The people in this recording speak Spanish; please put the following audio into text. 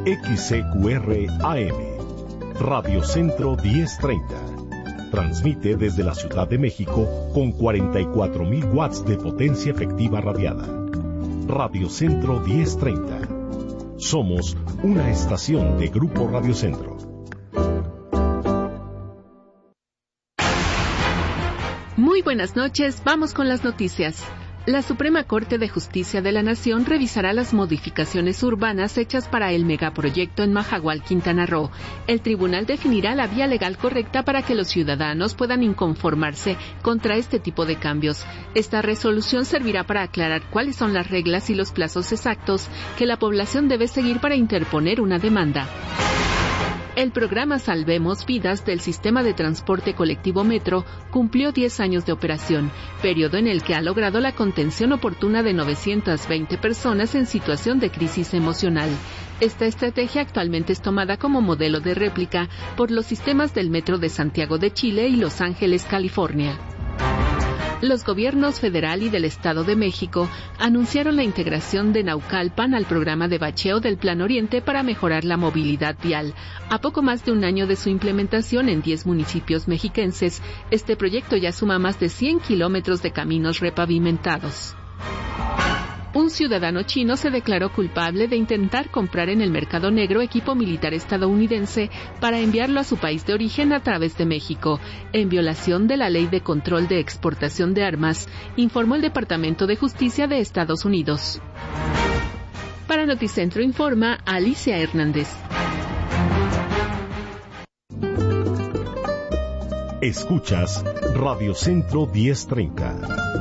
XCQR AM, Radio Centro 1030. Transmite desde la Ciudad de México con 44,000 watts de potencia efectiva radiada. Radio Centro 1030. Somos una estación de Grupo Radio Centro. Muy buenas noches, vamos con las noticias. La Suprema Corte de Justicia de la Nación revisará las modificaciones urbanas hechas para el megaproyecto en Majagual, Quintana Roo. El tribunal definirá la vía legal correcta para que los ciudadanos puedan inconformarse contra este tipo de cambios. Esta resolución servirá para aclarar cuáles son las reglas y los plazos exactos que la población debe seguir para interponer una demanda. El programa Salvemos Vidas del Sistema de Transporte Colectivo Metro cumplió 10 años de operación, periodo en el que ha logrado la contención oportuna de 920 personas en situación de crisis emocional. Esta estrategia actualmente es tomada como modelo de réplica por los sistemas del Metro de Santiago de Chile y Los Ángeles, California. Los gobiernos federal y del Estado de México anunciaron la integración de Naucalpan al programa de bacheo del Plan Oriente para mejorar la movilidad vial. A poco más de un año de su implementación en 10 municipios mexiquenses, este proyecto ya suma más de 100 kilómetros de caminos repavimentados. Un ciudadano chino se declaró culpable de intentar comprar en el mercado negro equipo militar estadounidense para enviarlo a su país de origen a través de México, en violación de la Ley de Control de Exportación de Armas, informó el Departamento de Justicia de Estados Unidos. Para Noticentro informa Alicia Hernández. Escuchas Radio Centro 1030.